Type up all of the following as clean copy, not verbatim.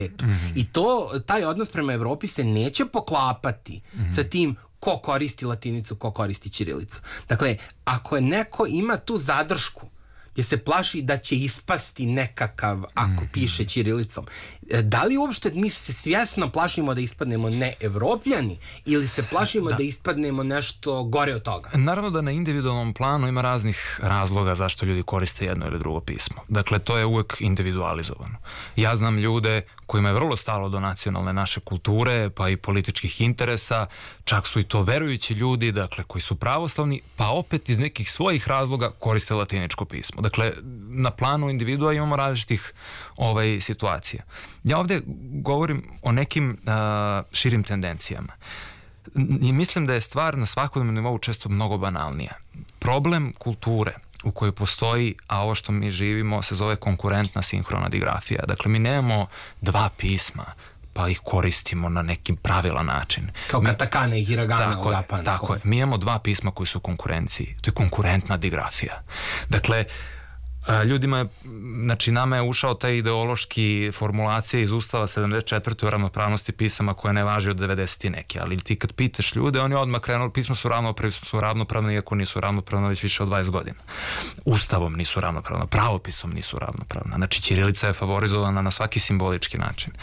I taj odnos prema Evropi se neće poklapati sa tim ko koristi latinicu, ko koristi ćirilicu. Dakle, ako je neko ima tu zadršku gdje se plaši da će ispasti nekakav ako piše ćirilicom, da li uopšte mi se svjesno plašimo da ispadnemo ne Evropljani ili se plašimo da ispadnemo nešto gore od toga? Naravno da na individualnom planu ima raznih razloga zašto ljudi koriste jedno ili drugo pismo. Dakle, to je uvek individualizovano. Ja znam ljude kojima je vrlo stalo do nacionalne naše kulture, pa i političkih interesa, čak su i to verujući ljudi, dakle, koji su pravoslavni, pa opet iz nekih svojih razloga koriste latiničko pismo. Dakle, na planu individua imamo različitih situacija. Ja ovdje govorim o nekim širim tendencijama. I mislim da je stvar na svakodnevnom nivou često mnogo banalnija. Problem kulture u kojoj postoji, a ovo što mi živimo se zove konkurentna sinhrona digrafija. Dakle, mi nemamo dva pisma pa ih koristimo na nekim pravilan način. Kao katakana i hiragana u japanskom. Tako je. Mi imamo dva pisma koji su u konkurenciji. To je konkurentna digrafija. Dakle, ljudima je, znači nama je ušao taj ideološki formulacije iz Ustava 74. o ravnopravnosti pisama koja ne važi od 90. neke, ali ti kad pitaš ljude, oni odmah krenu, pisma su ravnopravne, iako nisu ravnopravne već više od 20 godina. Ustavom nisu ravnopravna, pravopisom nisu ravnopravna, znači ćirilica je favorizovana na svaki simbolički način.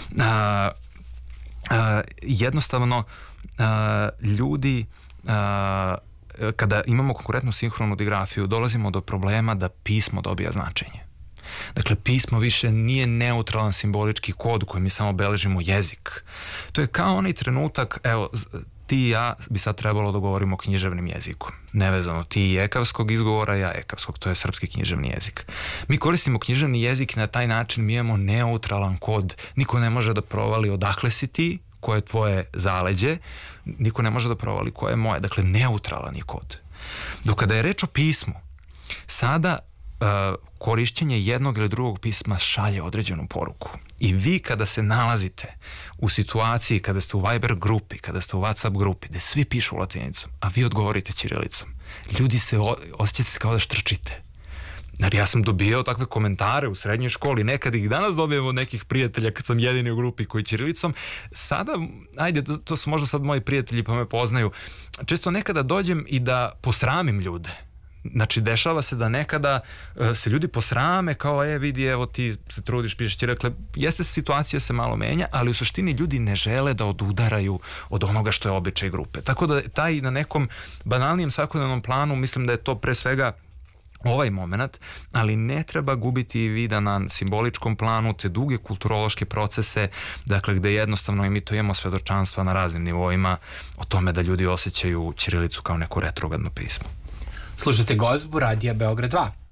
Jednostavno, ljudi kada imamo konkurentnu sinhronu digrafiju, dolazimo do problema da pismo dobija značenje. Dakle, pismo više nije neutralan simbolički kod koji mi samo beležimo jezik. To je kao onaj trenutak, evo, ti i ja bi sad trebalo da govorimo književnim jezikom. Nevezano, ti ekavskog izgovora, ja ekavskog, to je srpski književni jezik. Mi koristimo književni jezik i na taj način mi imamo neutralan kod. Niko ne može da provali odakle si ti, koje je tvoje zaleđe, niko ne može da provali koje je moje. Dakle, neutralan je kod. Dok kada je reč o pismu, sada korišćenje jednog ili drugog pisma šalje određenu poruku. I vi kada se nalazite u situaciji, kada ste u Viber grupi, kada ste u WhatsApp grupi, gde svi pišu latinicom, a vi odgovorite ćirilicom, ljudi se osjećate kao da štrčite. Znači, ja sam dobijao takve komentare u srednjoj školi, nekad ih danas dobijem od nekih prijatelja kad sam jedini u grupi koji ćirilicom. Sada, ajde, to su možda sad moji prijatelji pa me poznaju, često nekada dođem i da posramim ljude. Znači, dešava se da nekada se ljudi posrame kao, vidi, evo ti se trudiš, pišeš ćirilicom. Jeste, situacija se malo menja, ali u suštini ljudi ne žele da odudaraju od onoga što je običaj grupe. Tako da taj na nekom banalnijem svakodnevnom planu, mislim da je to pre svega ovaj moment, ali ne treba gubiti vida na simboličkom planu te duge kulturološke procese, dakle gde jednostavno emitujemo svedočanstva na raznim nivoima o tome da ljudi osjećaju ćirilicu kao neko retrogradno pismo. Slušate Gozbu, Radija Beograd 2.